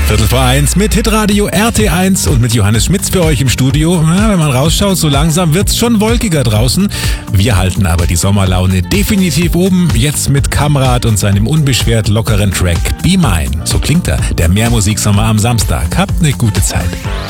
1:15 mit Hitradio RT1 und mit Johannes Schmitz für euch im Studio. Ja, wenn man rausschaut, so langsam wird's schon wolkiger draußen. Wir halten aber die Sommerlaune definitiv oben. Jetzt mit Kamrat und seinem unbeschwert lockeren Track Be Mine. So klingt er, der Mehrmusiksommer am Samstag. Habt eine gute Zeit.